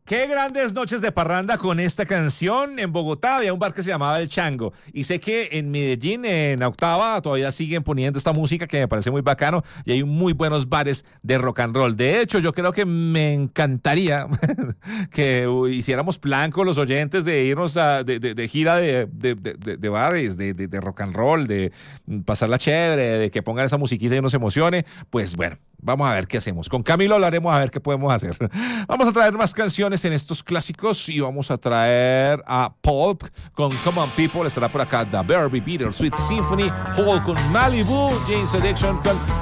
Qué grandes noches de parranda con esta canción. En Bogotá había un bar que se llamaba El Chango. Y sé que en Medellín, en Octava, todavía siguen poniendo esta música que me parece muy bacano. Y hay muy buenos bares de rock and roll. De hecho, yo creo que me encantaría que hiciéramos plan con los oyentes de irnos de gira de bares, de rock and roll, de pasarla chévere, de que pongan esa musiquita y uno se emocione. Pues bueno, vamos a ver qué hacemos. Con Camilo hablaremos a ver qué podemos hacer. Vamos a traer más canciones en estos clásicos y vamos a traer a Pulp con Come On People. Estará por acá The Very Bitter Sweet Symphony, Hall con Malibu, Jane's Addiction con